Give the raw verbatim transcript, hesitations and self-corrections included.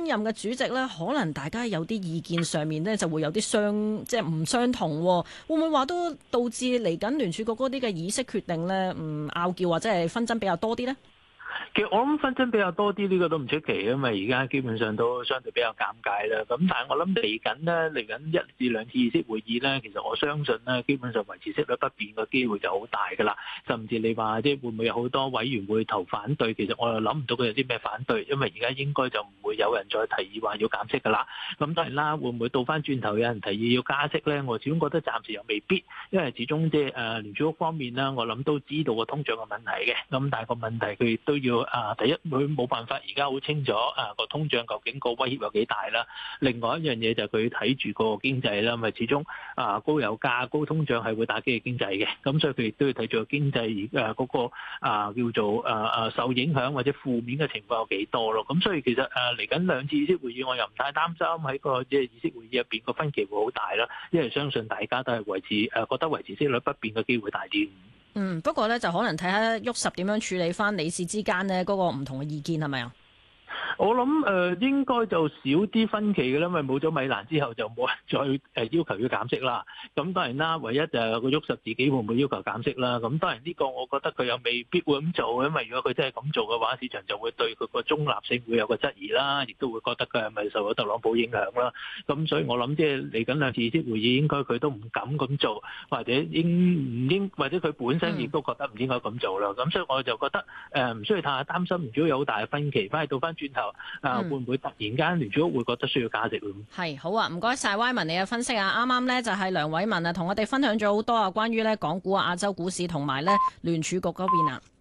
任嘅主席咧，可能大家有啲意見上面咧就會有啲相即係唔相同，會唔會話都導致嚟緊聯儲局嗰啲嘅議息決定咧，唔拗撬或者係紛爭比較多啲呢？ 其實我諗紛爭比較多啲，呢、這個都唔出奇，因為而家基本上都相對比較尷尬啦。咁但係我諗嚟緊呢，嚟緊一至兩次議息會議呢，其實我相信呢，基本上維持息率不變嘅機會就好大㗎啦。甚至你話即係會唔會有好多委員會投反對？其實我又諗唔到佢有啲咩反對，因為而家應該就唔會有人再提議話要減息㗎啦。咁當然啦，會唔會倒翻轉頭有人提議要加息呢？我始終覺得暫時又未必，因為始終即係誒聯儲局方面啦，我諗都知道個通脹嘅問題嘅。咁但係個問題佢亦都要。啊！第一，佢冇辦法，而家好清楚啊個通脹究竟個威脅有幾大啦。另外一樣嘢就係佢睇住個經濟啦，咪始終啊高油價、高通脹係會打擊經濟嘅。咁所以佢亦都要睇住個經濟誒嗰個啊叫做誒誒受影響或者負面嘅情況有幾多咯。咁所以其實誒嚟緊兩次議息會議，我又唔太擔心喺個即係議息會議入邊個分歧會好大啦。因為相信大家都係維持誒覺得維持息率不變嘅機會大啲。 嗯，不過咧就可能睇下沃實點樣處理翻理事之間呢嗰個唔同嘅意見係咪啊？ 我諗誒、呃、應該就少啲分歧嘅啦，因為冇咗米蘭之後就冇人再誒要求要減息啦。咁當然啦，唯一就係個沃實自己會唔會要求減息啦。咁當然呢個我覺得佢又未必會咁做，因為如果佢真係咁做嘅話，市場就會對佢個中立性會有個質疑啦，亦都會覺得佢係咪受咗特朗普影響啦。咁所以我諗即係嚟緊兩次議息會議，應該佢都唔敢咁做，或者應唔應或者佢本身亦都覺得唔應該咁做啦。咁、嗯、所以我就覺得誒唔需要太擔心，如果有好大嘅分歧，翻去倒翻轉頭。啊，會唔會突然間聯儲局會覺得需要價值咯？ 係好啊，唔該晒 Wyman 你嘅分析啊！啱啱呢就係梁偉民啊，同我哋分享咗好多啊，關於咧港股啊、亞洲股市同埋咧聯儲局嗰邊啊。